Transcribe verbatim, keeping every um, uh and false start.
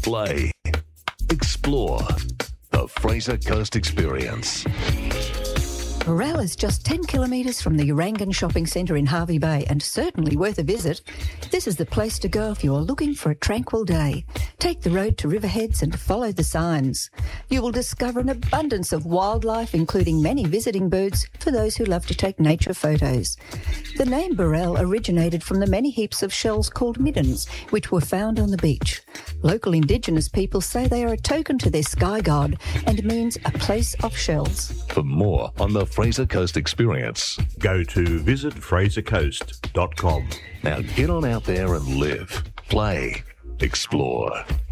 play, explore the Fraser Coast Experience. Burrell is just ten kilometres from the Urangan Shopping Centre in Hervey Bay and certainly worth a visit. This is the place to go if you are looking for a tranquil day. Take the road to Riverheads and follow the signs. You will discover an abundance of wildlife, including many visiting birds for those who love to take nature photos. The name Burrell originated from the many heaps of shells called middens, which were found on the beach. Local Indigenous people say they are a token to their sky god and means a place of shells. For more on the Fraser Coast Experience, go to visit fraser coast dot com. Now get on out there and live, play, explore.